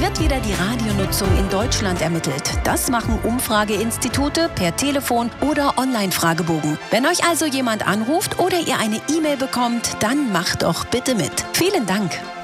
wird wieder die Radionutzung in Deutschland ermittelt. Das machen Umfrageinstitute per Telefon oder Online-Fragebogen. Wenn euch also jemand anruft oder ihr eine E-Mail bekommt, dann macht doch bitte mit. Vielen Dank.